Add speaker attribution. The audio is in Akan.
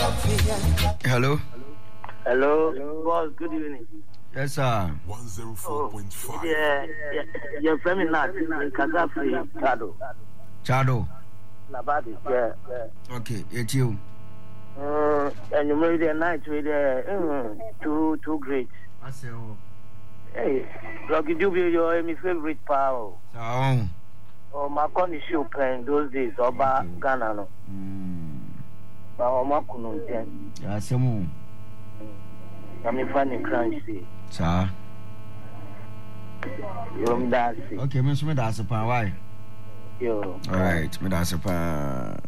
Speaker 1: Hello.
Speaker 2: Hello, boss. Good evening.
Speaker 1: Yes, sir.
Speaker 3: 104.5.
Speaker 2: Your friend is not in Kazafi, Chado.
Speaker 1: Chado.
Speaker 2: Labadi, yeah.
Speaker 1: Okay, it's you.
Speaker 2: And you made a night with too great.
Speaker 1: I say,
Speaker 2: Hey, Rocky Dubio, you're my favorite power.
Speaker 1: so.
Speaker 2: Oh, my condition playing those days, Oba Ghana. No. But my couldn't.
Speaker 1: Yeah, some.
Speaker 2: I'm funny crunch.
Speaker 1: Sir.
Speaker 2: You're
Speaker 1: Okay, Miss Medasa, why?
Speaker 2: Yo.
Speaker 1: All right, Medasa.